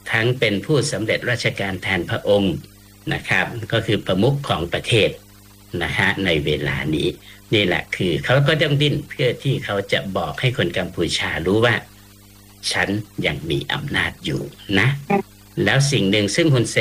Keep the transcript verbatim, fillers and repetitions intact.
ทั้งเป็นผู้สำเร็จราชการแทนพระองค์นะครับก็คือประมุขของประเทศนะฮะในเวลานี้นี่แหละคือเขาก็ต้องดิ้นเพื่อที่เขาจะบอกให้คนกัมพูชารู้ว่าฉันยังมีอำนาจอยู่นะแล้วสิ่งหนึ่งซึ่งฮุนเซน